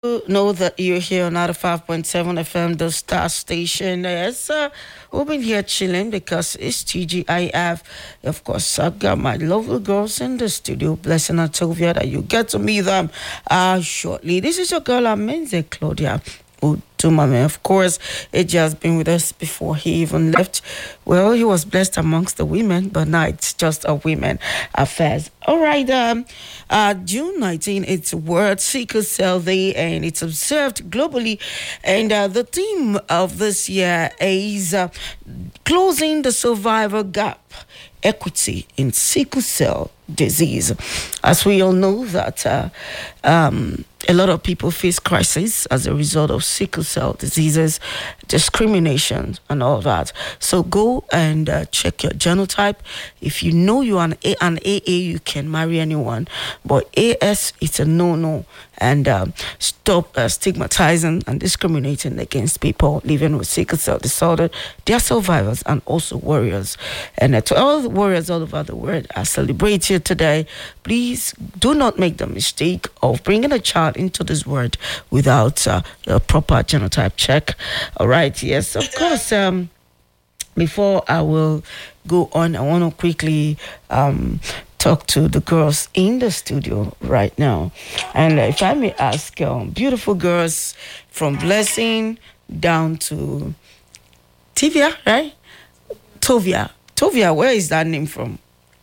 Know that you're here on 95.7 FM, the Star Station. Yes, we've been here chilling because it's TGIF. Of course, I've got my lovely girls in the studio. Blessing and Tovia that you get to meet them shortly. This is your girl, Amenze Claudia Udumame. Of course, AJ has been with us before he even left. Well, he was blessed amongst the women, but now it's just a women affairs. All right, June 19, it's World Sickle Cell Day, and it's observed globally. And the theme of this year is closing the survivor gap, equity in sickle cell disease. As we all know that a lot of people face crisis as a result of sickle cell diseases, discrimination, and all that. So go and check your genotype. If you know you're an AA, you can marry anyone. But AS, it's a no-no. And stop stigmatizing and discriminating against people living with sickle cell disorder. They are survivors and also warriors. And to all the warriors all over the world, I celebrate you today. Please do not make the mistake of bringing a child into this world without a proper genotype check. All right, yes, of course. Before I will go on, I want to quickly talk to the girls in the studio right now. And if I may ask, beautiful girls from Blessing down to Tivia, right? Tovia. Tovia, where is that name from?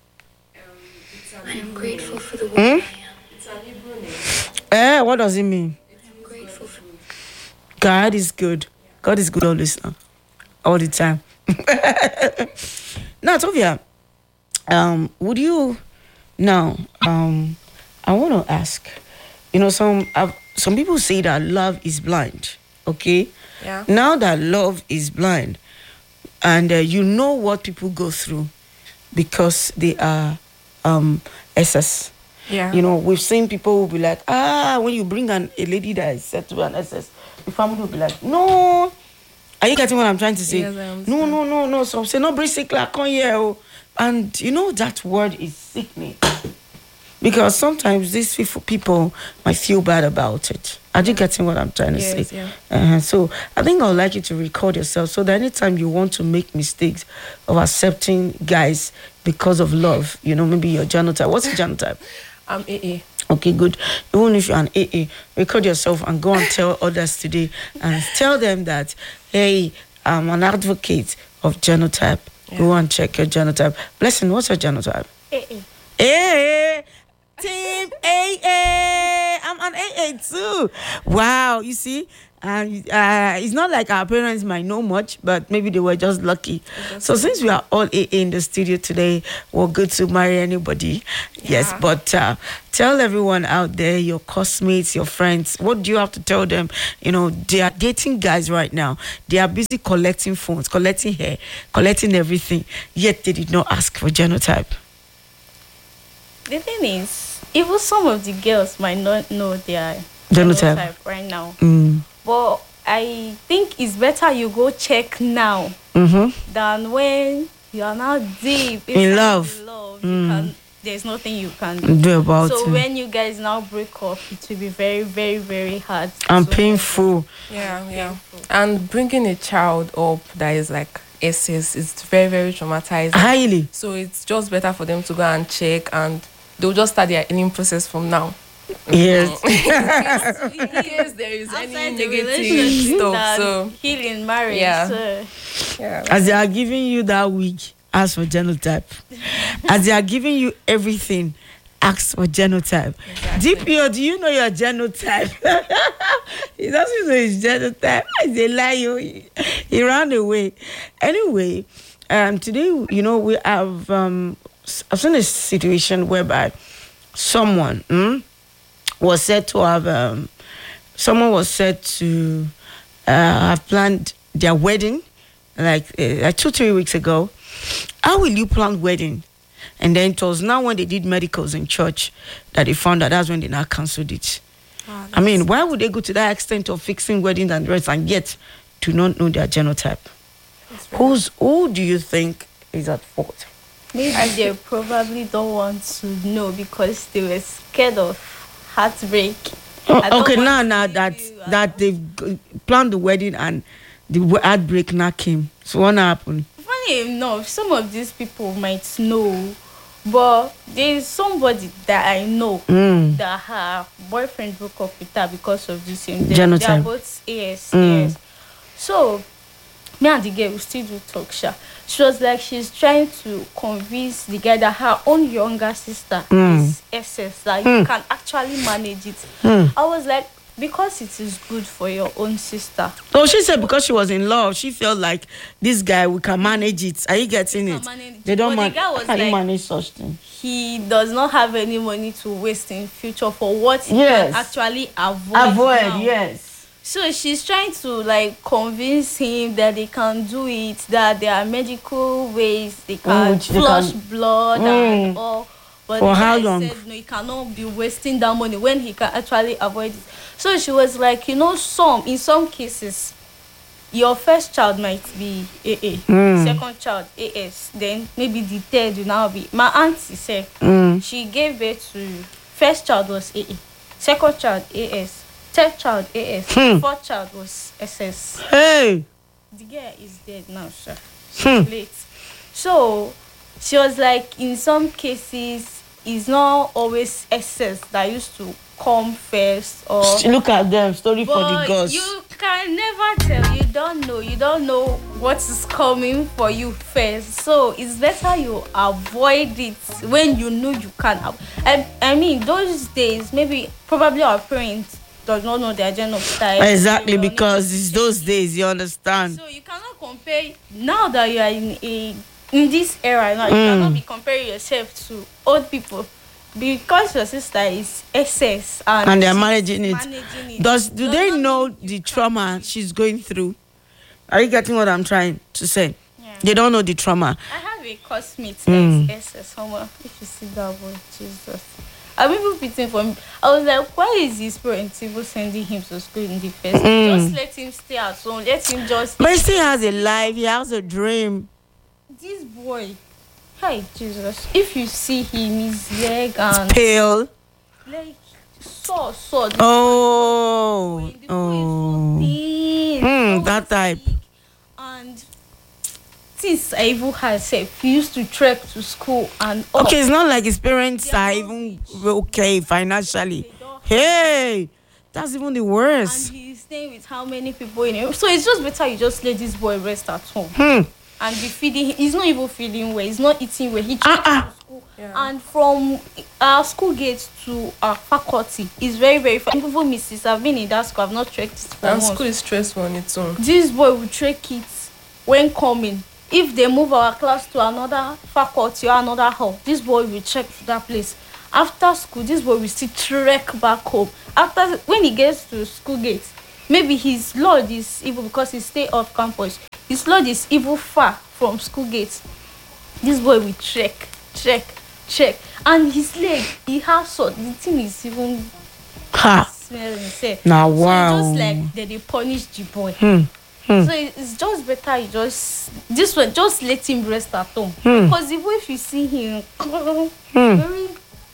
I'm grateful for the way I am. It's a Hebrew name. What does it mean? I'm grateful for God is good. God is good always, all the time. Now, Tovia, would you now? I want to ask. You know, some people say that love is blind. Okay. Yeah. Now that love is blind, and you know what people go through because they are SS. Yeah. You know, we've seen people who be like, when you bring a lady that is set to an SS, the family will be like, no. Are you getting what I'm trying to say? Yes, I understand. No. So say, no, bring sick like come here. Oh. And you know, that word is sickening. Because sometimes these people might feel bad about it. Are you getting what I'm trying to say? Yeah. So I think I would like you to record yourself so that anytime you want to make mistakes of accepting guys because of love, you know, maybe your genotype. What's your genotype? I'm AA. Okay, good. Even if you're an AA, record yourself and go and tell others today and tell them that, hey, I'm an advocate of genotype. Yeah. Go and check your genotype. Blessing, what's your genotype? AA. AA! Team AA! I'm an AA too. Wow, you see? It's not like our parents might know much, but maybe they were just lucky. So since we are all AA in the studio today, we're good to marry anybody. Yeah. Yes, but tell everyone out there, your classmates, your friends, what do you have to tell them? You know, they are dating guys right now. They are busy collecting phones, collecting hair, collecting everything, yet they did not ask for genotype. The thing is, even some of the girls might not know their genotype right now. But I think it's better you go check now than when you are now deep in love. There's nothing you can do about it. So when you guys now break up, it will be very, very, very hard. And painful. Yeah. Painful. And bringing a child up that is like SS is very, very traumatizing. Highly. So it's just better for them to go and check, and they'll just start their healing process from now. Yes. In case there is any negative stuff. So healing marriage. Yeah. So. Yeah. As they are giving you that wig, ask for genotype. As they are giving you everything, ask for genotype. Exactly. DPO, do you know your genotype? He doesn't know his genotype. They lie. He ran away. Anyway, today, you know, we have I've seen a situation whereby someone was said to have have planned their wedding like 2-3 weeks ago. How will you plan wedding? And then it was now when they did medicals in church that they found that that's when they now cancelled it. I mean, why would they go to that extent of fixing weddings and dress and yet do not know their genotype? Who do you think is at fault? Maybe they probably don't want to know because they were scared of heartbreak. I don't Okay, want now to that leave you they've planned the wedding and the heartbreak now came. So what happened? Funny enough, some of these people might know, but there's somebody that I know that her boyfriend broke up with her because of this same. They are Genotype. both AS. So me and the girl will still do talk sha. She was like she's trying to convince the guy that her own younger sister is SS, that you can actually manage it. I was like, because it is good for your own sister. Oh, she said because she was in love, she felt like this guy, we can manage it. Are you getting it? They don't But the guy was like, manage such things. he does not have any money to waste in future for what he Yes. can actually avoid now. Yes. So she's trying to like convince him that they can do it, that there are medical ways they can which they flush can- blood and all. But For the how guy long? said no, he cannot be wasting that money when he can actually avoid it. So she was like, in some cases, your first child might be AA, second child AS, then maybe the third will now be. My auntie said she gave birth to first child was AA, second child AS, third child AS, fourth child was SS. Hey. The girl is dead now, sir. She's late. So she was like, in some cases, it's not always SS that used to come first, or Look at them, story for the but gods. you can never tell. You don't know what is coming for you first. So it's better you avoid it when you know you can. I mean, those days, probably our parents does not know their genotype. Exactly, because it's those days, you understand. So you cannot compare now that you are in this era now. You cannot be comparing yourself to old people because your sister is SS And they're managing it. Does Do they know the trauma she's going through? Are you getting what I'm trying to say? Yeah. They don't know the trauma. I have a classmate that is SS. Someone, if you see that boy, Jesus. I'm even picking for me. I was like, why is his parents even sending him to school in the first place? Just let him stay at home. Let him just. But he still has a life. He has a dream. This boy, hi Jesus. If you see him, his leg and Pale. like so. The Oh. boy is so thin, so That type. sick. And since I even herself, he used to trek to school and all. Okay, it's not like his parents They are are not even okay financially. They don't have- Hey, that's even the And worst. he's staying with how many people in him? So it's just better you just let this boy rest at home. And be feeding him. He's not even feeling well. He's not eating well. He treks to school. Yeah. And from our school gate to our faculty is very, very far. Even Mrs. I've been in that school. I've not trekked it for And months. school is stressful on its own. This boy will trek it when coming. If they move our class to another faculty or another hall, this boy will trek to that place. After school, this boy will still trek back home. After, when he gets to school gate, maybe his lord is even, because he stay off campus, his lord is even far from school gate. This boy will trek, and his leg, he has salt. The thing is even smelling. Say. Now, So wow. it's just like they punish the boy. So it's just better you just let him rest at home. Because if you see him very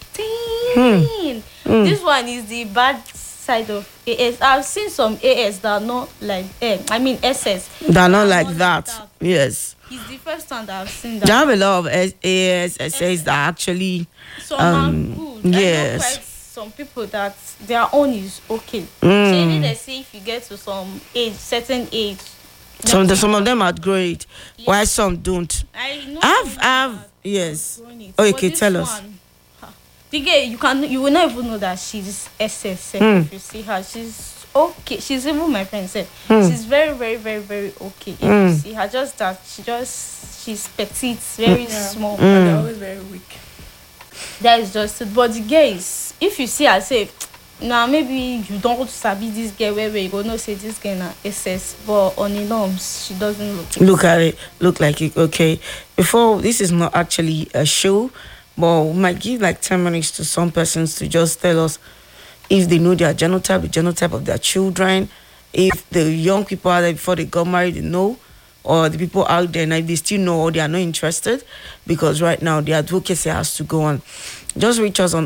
thin, this one is the bad side of AS. I've seen some AS that are not like SS. They're not like that. Yes. He's the first time that I've seen They that. have a lot of AS, SS that actually. Some are good. yes. I know quite some people that their own is okay. So even they say if you get to some age, certain age. Some of them outgrow it, while some don't. I know I've yes. Okay, tell us. The girl, you will not even know that she's SS. If you see her, she's okay. She's even my friend said she's very, very, very, very okay. If you see her, just that she's petite, very small. And they're always very weak. That is just it. But the girl is, if you see her, say, now maybe you don't sabi this girl where you go no say this girl na SS, but on the norms she doesn't look at it, look like it. Okay, before, this is not actually a show, but we might give like 10 minutes to some persons to just tell us if they know their genotype, the genotype of their children. If the young people are there before they got married, they know or the people out there, and if they still know or they are not interested, because right now the advocacy has to go on. Just reach us on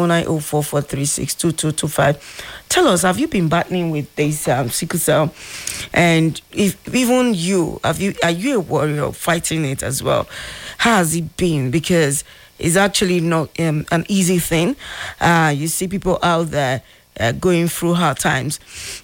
09044362225. Tell us, have you been battling with this sickle cell? And if even you, are you a warrior fighting it as well? How has it been? Because it's actually not an easy thing. You see people out there going through hard times.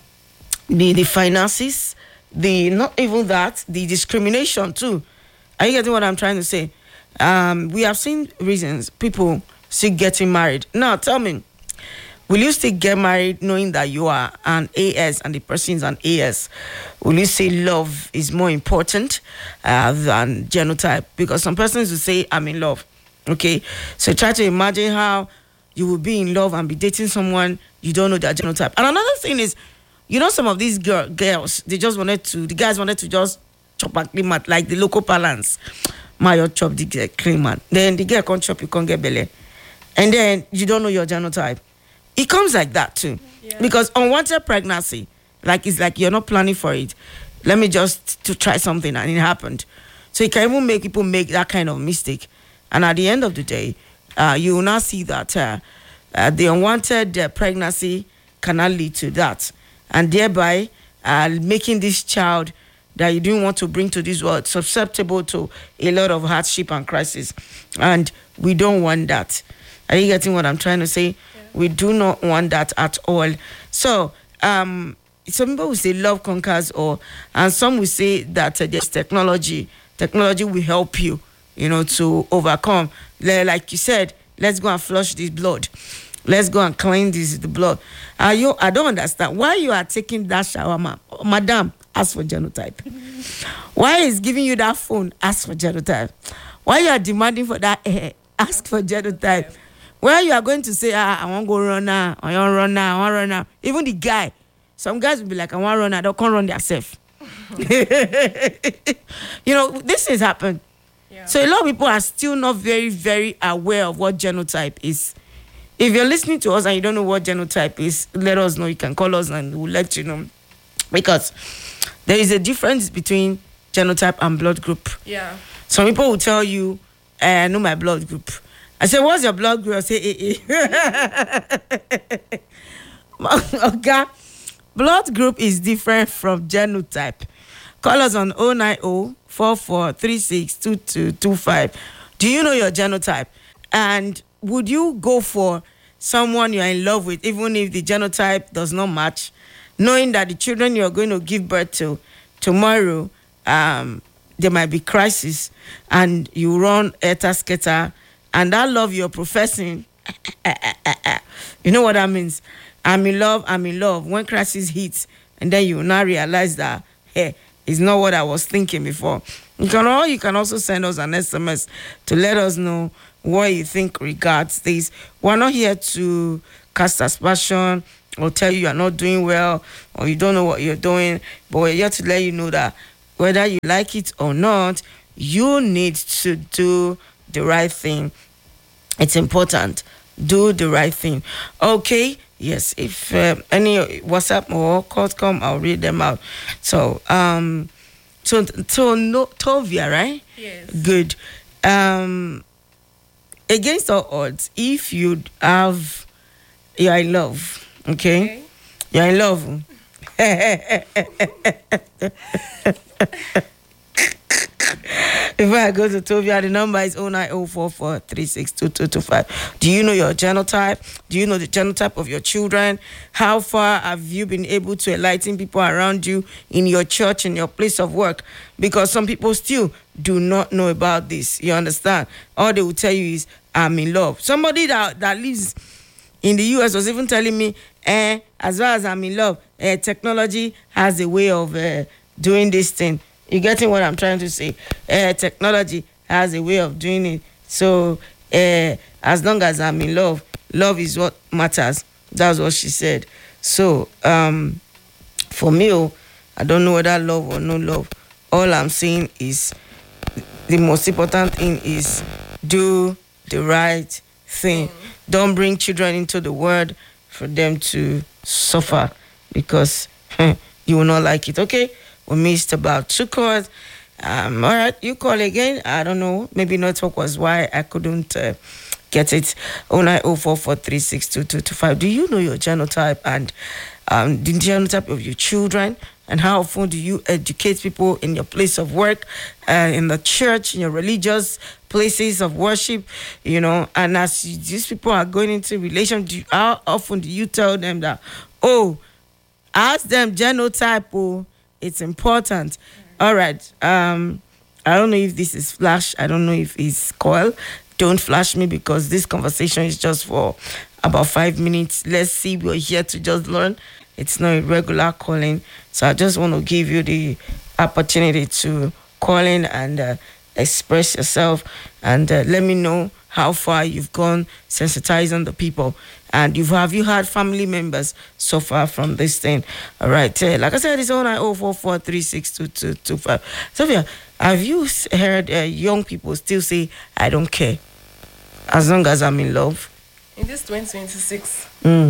The finances, not even that, the discrimination too. Are you getting what I'm trying to say? We have seen reasons people still getting married. Now tell me, will you still get married knowing that you are an AS and the person is an AS? Will you say love is more important than genotype? Because some persons will say, I'm in love. Okay, so try to imagine how you will be in love and be dating someone you don't know their genotype. And another thing is, some of these girls, the guys wanted to just chop a clean mat, like the local balance. Mayo chop the clean mat. Then the girl can't chop, you can't get belly. And then you don't know your genotype. It comes like that too. Yeah. Because unwanted pregnancy, it's like you're not planning for it. Let me just to try something and it happened. So it can even make people make that kind of mistake. And at the end of the day, you will now see that the unwanted pregnancy cannot lead to that. And thereby making this child that you didn't want to bring to this world susceptible to a lot of hardship and crisis. And we don't want that. Are you getting what I'm trying to say? Yeah. We do not want that at all. So, some people will say love conquers all, and some will say that there's technology. Technology will help you, to overcome. Like you said, let's go and flush this blood. Let's go and clean the blood. I don't understand why you are taking that shower, madam. Ask for genotype. Why is giving you that phone? Ask for genotype. Why you are demanding for that? Ask for genotype. Where you are going to say, I want to go run now, I want to run now, I want to run now. Even the guy, some guys will be like, I want to run now, they can't run themselves. This has happened. Yeah. So a lot of people are still not very, very aware of what genotype is. If you're listening to us and you don't know what genotype is, let us know. You can call us and we'll let you know. Because there is a difference between genotype and blood group. Yeah. Some people will tell you, I know my blood group. I say, what's your blood group? I say, AA. Okay. Blood group is different from genotype. Call us on 09044362225. Do you know your genotype? And would you go for someone you're in love with, even if the genotype does not match, knowing that the children you're going to give birth to tomorrow, there might be crisis, and you run eta-sketa, and that love you're professing, you know what that means? I'm in love. When crisis hits, and then you now realize that, hey, it's not what I was thinking before. You can also send us an SMS to let us know what you think regards this. We're not here to cast aspersion or tell you are not doing well or you don't know what you're doing, but we're here to let you know that whether you like it or not, you need to do the right thing. It's important. Do the right thing. Okay? Yes. If any WhatsApp or calls come, I'll read them out. So, Tovia, right? Yes. Good. Against all odds, if you're in love, okay? You're in love. Before I go to Tovia, the number is 09044362225. Do you know your genotype? Do you know the genotype of your children? How far have you been able to enlighten people around you in your church, in your place of work? Because some people still do not know about this. You understand? All they will tell you is, I'm in love. Somebody that lives in the US was even telling me, as well as I'm in love, technology has a way of doing this thing. You getting what I'm trying to say? Technology has a way of doing it. So as long as I'm in love, love is what matters. That's what she said. So for me, I don't know whether love or no love. All I'm saying is the most important thing is do the right thing. Don't bring children into the world for them to suffer because you will not like it. Okay? We missed about 2 calls. All right, you call again. I don't know. Maybe network was why I couldn't get it. 09044362225. Do you know your genotype and the genotype of your children? And how often do you educate people in your place of work, in the church, in your religious places of worship, and as these people are going into relationship, how often do you tell them that, ask them genotype, it's important. All right. I don't know if this is flash. I don't know if it's coil. Don't flash me because this conversation is just for about 5 minutes. Let's see, we're here to just learn. It's not a regular calling. So I just want to give you the opportunity to call in and express yourself and let me know how far you've gone sensitizing the people. And have you had family members so far from this thing? All right. Like I said, it's 09044362225. Sophia, have you heard young people still say, I don't care, as long as I'm in love? In this 2026?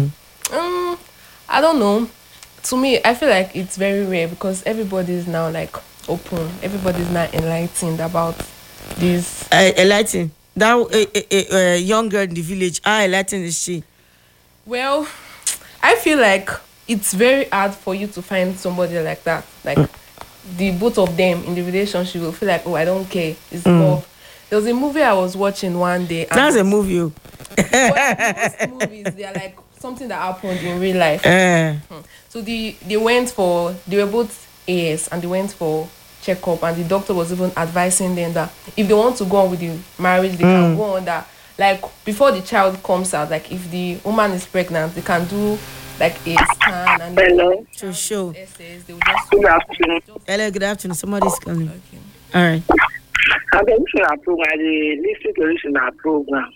I don't know. To me, I feel like it's very rare because everybody is now like open. Everybody's now enlightened about this. Enlightened? That young girl in the village, how enlightened is she? Well, I feel like it's very hard for you to find somebody like that. Like the both of them in the relationship will feel like, I don't care. It's love. There was a movie I was watching one day. That's a movie. Well, most movies, they are like something that happened in real life. So they were both AS and they went for checkup, and the doctor was even advising them that if they want to go on with the marriage, they can go on that. Like before the child comes out, like if the woman is pregnant, they can do like a scan and to show. They will just Good afternoon. Hello, good afternoon. Somebody's calling. Okay. All right. I've been listening to our program. I listen to our program.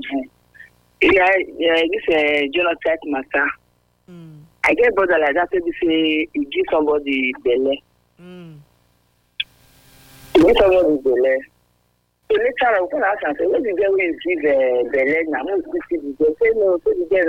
This genotype matter. I get brother like that. They say you give somebody belly. You give somebody belly. So later I will ask and say, what is the way you give belly now? Most people say no. So you get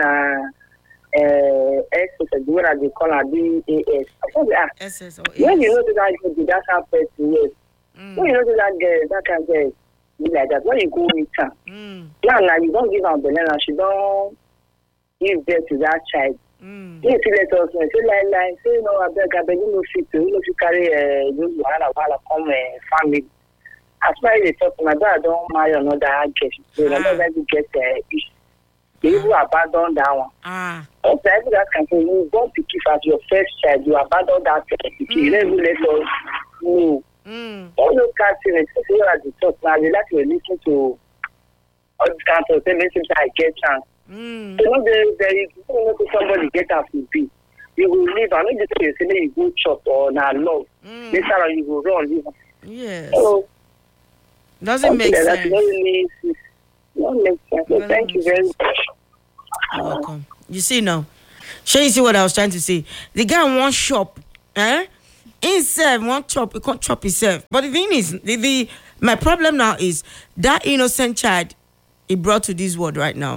X, the one that they call a DAS. I said, SS or when you know that that's how person is. When you know that girl, that can get be like that. When you go meet her, now you don't give her banana, she don't give birth to that child. You see, let us know. Say like, say no, I beg you no fit to, you carry those wahala come family. As far as they talk, my brother don't marry another girl. So another get they even abandon that one. Also, every that can say you don't pick it as your first child, you abandon that child. You never let us know. All those kinds of things, you at the top now, they like to listen to all these kinds of things, since I get chance. So if somebody get up to be, you will leave. I mean, you say you go chop or not love. Later on, you will run. Yes. So, doesn't make sense. That really makes sense. So thank you very much. You're welcome. You see now, you see what I was trying to say. The guy in one shop, himself one chop, he can't chop himself. But the thing is, my problem now is that innocent child he brought to this world right now.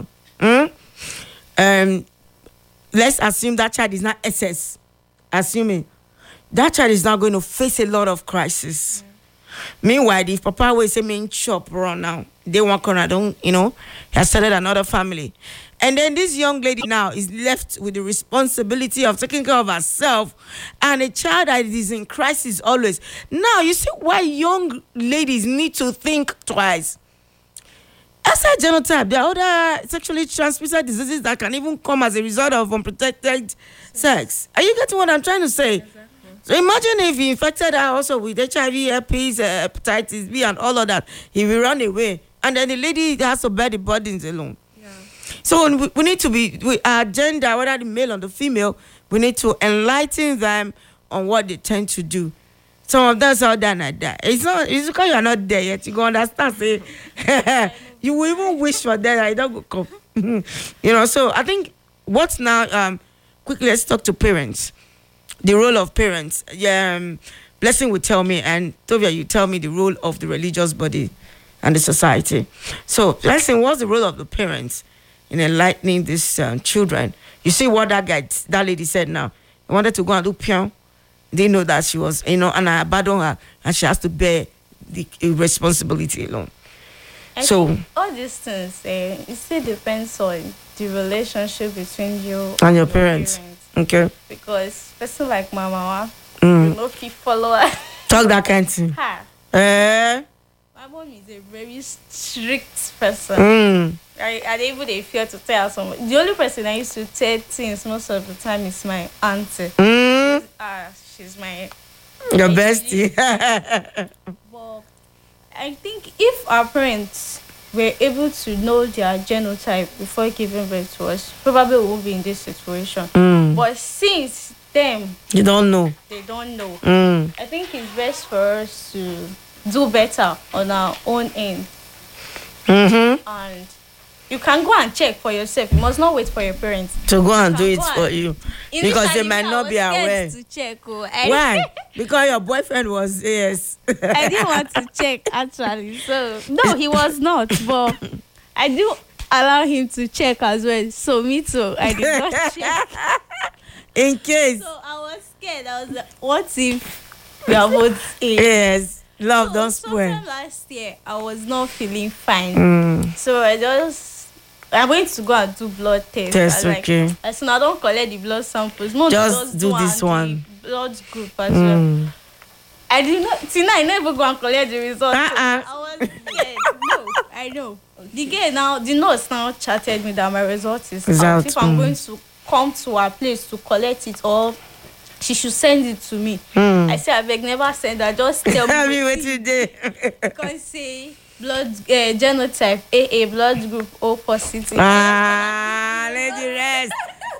Let's assume that child is not SS. Assuming that child is now going to face a lot of crisis. Meanwhile, if Papa will say main chop run now, they want corner don't, has started another family. And then this young lady now is left with the responsibility of taking care of herself and a child that is in crisis always. Now, you see why young ladies need to think twice. Aside genotype, there are other sexually transmitted diseases that can even come as a result of unprotected sex. Are you getting what I'm trying to say? Exactly. So imagine if he infected her also with HIV, herpes, hepatitis B, and all of that. He will run away. And then the lady has to bear the burdens alone. Yeah. So we need to be, our gender, whether the male or the female, we need to enlighten them on what they tend to do. Some of them are done like that. It's because you're not there yet. You go understand. Say, you will even wish for that. I don't go come. So I think what's now, quickly, let's talk to parents. The role of parents. Blessing will tell me, and Tovia, you tell me the role of the religious body and the society. So, Blessing, what's the role of the parents in enlightening these children? You see what that lady said now. He wanted to go and do pion. didn't know that she was, and I abandoned her, and she has to bear the responsibility alone. I think all these things, it still depends on the relationship between you and your parents. Okay. Because person like my mama, you know, if you follow her. Talk that kind of thing. My mom is a very strict person. I even they fear to tell someone. The only person I used to tell things most of the time is my auntie. She's your bestie. But I think if our parents were able to know their genotype before giving birth to us, probably we won't be in this situation. But since them, they don't know. I think it's best for us to do better on our own end. And you can go and check for yourself. You must not wait for your parents to go and do it for you, because they might not be aware. To check, why? Because your boyfriend was AS. I didn't want to check actually. So no, he was not. But I do allow him to check as well. So me too. I did not check. In case. So I was scared. I was like, what if we are both AS? Yes. Love don't spoil. Last year I was not feeling fine. So I went to go and do blood test. Okay. As soon as I don't collect the blood samples, just do this one. Blood group as well. I did not. Till now, I never go and collect the results. I was scared. No, I know. The nurse now chatted me that my result is out. If I'm going to come to her place to collect it, or she should send it to me. I say, I beg, never send that. Just tell me what you did. Because say blood genotype AA, blood group O positive. Let the rest.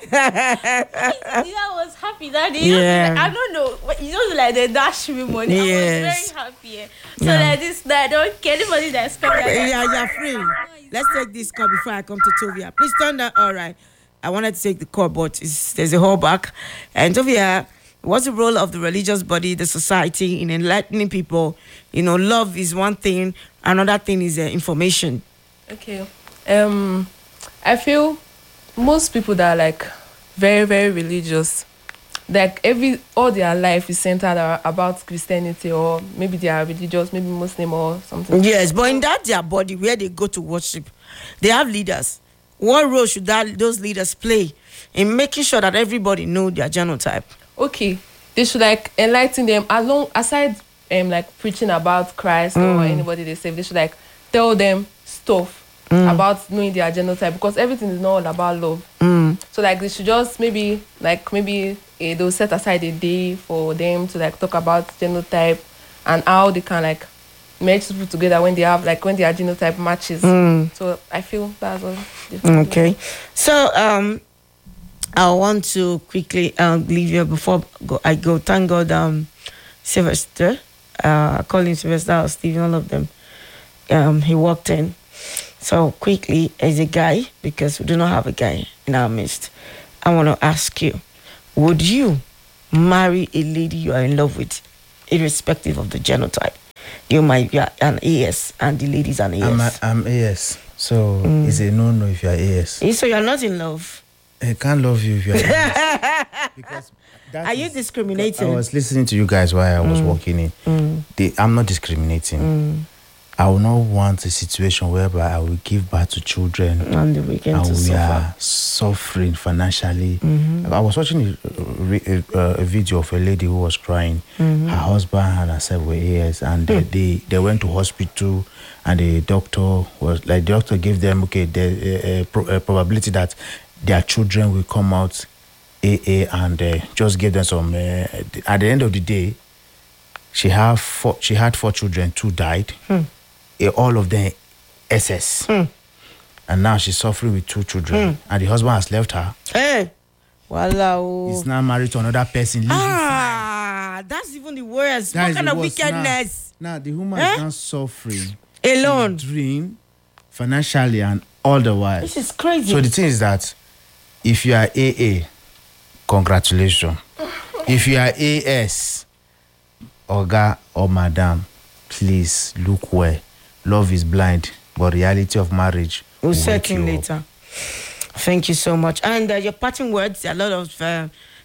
I was happy that day. Yeah. I don't know. You know, like they dash me money. Yes. I was very happy. So like this, I don't care anybody that's coming. You're free. Let's take this call before I come to Tovia. Please turn that. All right. I wanted to take the call, but there's a whole back. And Tovia, what's the role of the religious body, the society, in enlightening people? You know, love is one thing. Another thing is information. Okay. I feel most people that are like very, very religious, like all their life is centered about Christianity, or maybe they are religious, maybe Muslim or something. Yes, but in their body where they go to worship, they have leaders. What role should those leaders play in making sure that everybody know their genotype? Okay, they should like enlighten them aside like preaching about Christ or anybody they save. They should like tell them stuff about knowing their genotype, because everything is not all about love. So like they should just maybe they'll set aside a day for them to like talk about genotype and how they can like merge people together when their genotype matches. So I feel that's all. Okay. So I want to quickly leave you before I go. Thank God Sylvester, I call him Sylvester or Stephen, all of them. He walked in. So quickly, as a guy, because we do not have a guy in our midst, I want to ask you, would you marry a lady you are in love with, irrespective of the genotype? You might be an AS and the lady's an AS. I'm AS. So it's a no-no if you're AS. So you're not in love? I can't love you if you're AS. Because are you discriminating? I was listening to you guys while I was walking in. I'm not discriminating. I will not want a situation whereby I will give birth to children and we are suffering financially. I was watching a video of a lady who was crying. Her husband and herself were AS, and they went to hospital, and the doctor gave them a probability that their children will come out AA, and just gave them some. At the end of the day, she had 4 children. 2 died. All of them SS. And now she's suffering with 2 children. And the husband has left her. Hey! Wow. He's now married to another person. That's even the worst. What kind of wickedness? Now the woman is now suffering. Alone. Dream, financially, and all the while. This is crazy. So the thing is that if you are AA, congratulations. If you are AS, Oga or Madam, please look well. Love is blind, but reality of marriage we'll settle later. Thank you so much. And your parting words, a lot of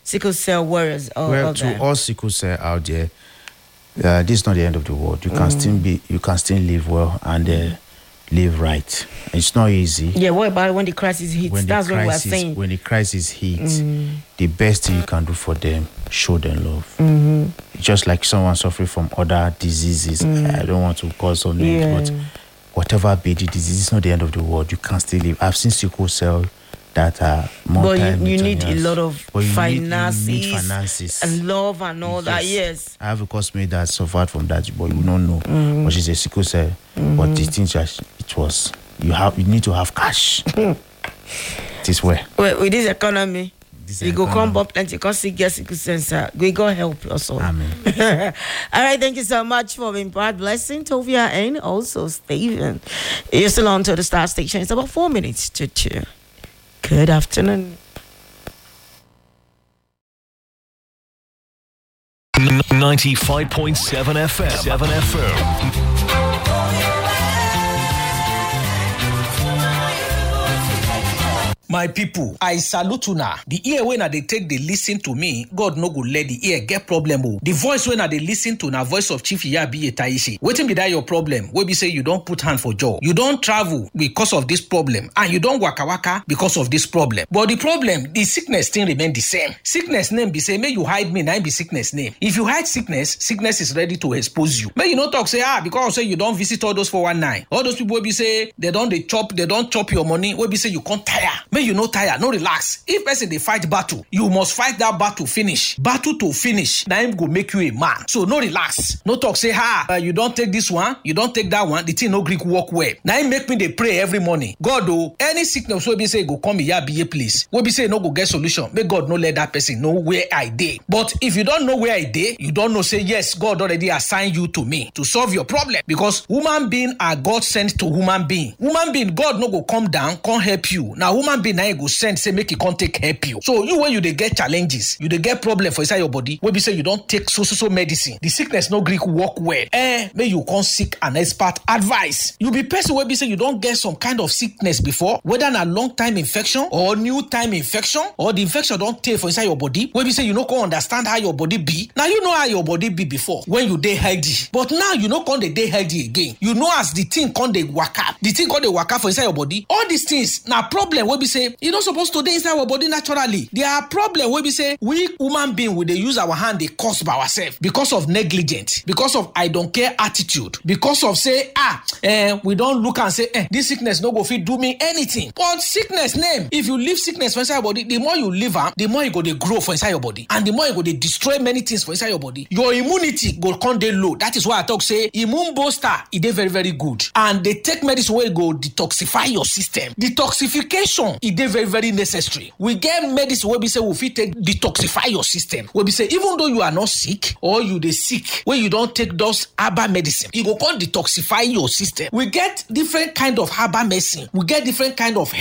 sickle cell warriors. Well, to all sickle cell out there, this is not the end of the world. You can still live well and live right. It's not easy. Yeah, what about when the crisis hits? That's what we're saying. When the crisis hits, the best thing you can do for them, show them love. Just like someone suffering from other diseases. I don't want to call some names, but whatever be the disease, it's not the end of the world. You can still live. I've seen sickle cell that are more but you need a lot of finances and love and all that. Yes, I have a classmate that suffered from that, but you don't know. But she's a sickle cell. But the thing it was you need to have cash. This way. Well, with this economy, you go come up and you can see get sickle cell. We go help also. Amen. All right, thank you so much for being part. Blessing Tovia and also Stephen. You're still on to the Star Station. It's about 4 minutes to 2. Good afternoon. 95.7 FM. 7 FM. My people, I salute una. The ear when they take the listen to me, God no go let the ear get problem. The voice when they listen to na voice of Chief Iyabi Taishi. Waiting be that your problem. Where we say you don't put hand for job. You don't travel because of this problem. And you don't waka waka because of this problem. But the problem, the sickness still remain the same. Sickness name be say, may you hide me, now be sickness name. If you hide sickness, sickness is ready to expose you. May you not talk say, because say you don't visit all those 419. All those people will be say, they don't chop your money. Will be say you can't tire. May you no tire, no relax. If person they fight battle, you must fight that battle finish. Battle to finish. Now him go make you a man. So no relax. No talk say, you don't take this one, you don't take that one. The thing no Greek work well. Now him make me they pray every morning. God any sickness will be say go come here be a place. Will be say no go get solution. May God no let that person know where I dey. But if you don't know where I dey, you don't know say yes, God already assigned you to me to solve your problem. Because human being are God sent to human being. Human being, God no go come down, can't help you. Now human being now go send say make it can't take help you. So you when you they get challenges, you they get problem for inside your body. When we say you don't take so medicine, the sickness no Greek work well. May you can't seek an expert advice. You be person where we say you don't get some kind of sickness before, whether a long time infection or new time infection, or the infection don't take for inside your body. When we say you no can understand how your body be. Now you know how your body be before when you dey healthy, but now you know can they dey healthy again. You know as the thing can they waka, the thing can they waka for inside your body. All these things now problem where we say you not supposed to dey inside our body naturally. There are problem where we say we human being will they use our hand they cause by ourselves because of negligence, because of I don't care attitude, because of say we don't look and say this sickness no go fit do me anything. But sickness name, if you leave sickness for inside your body, the more you live the more you go they grow for inside your body, and the more you go they destroy many things for inside your body. Your immunity go come dey low. That is why I talk say immune booster it is very very good, and they take medicine where go detoxify your system. Detoxification it is very very necessary. We get medicine where we say we fit take detoxify your system. Where we say even though you are not sick or you dey sick, when you don't take those herbal medicine, it go come detoxify your system. We get different kind of herbal medicine. We get different kind of